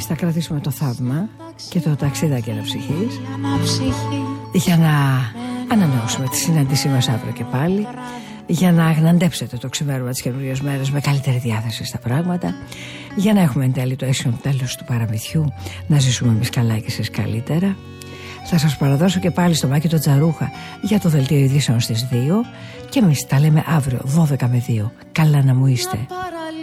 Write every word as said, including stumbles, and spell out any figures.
εμείς θα κρατήσουμε το θαύμα και το ταξίδακι αναψυχής για να ανανεώσουμε τη συνάντησή μας αύριο και πάλι, για να αγναντέψετε το ξημέρωμα της καινούριας μέρας με καλύτερη διάθεση στα πράγματα, για να έχουμε εν τέλει το αίσιο τέλος του παραμυθιού, να ζήσουμε εμείς καλά και εσείς καλύτερα. Θα σας παραδώσω και πάλι στο Μάκη το Τζαρούχα για το δελτίο ειδήσεων στις δύο και εμείς τα λέμε αύριο δώδεκα με δύο. Καλά να μου είστε.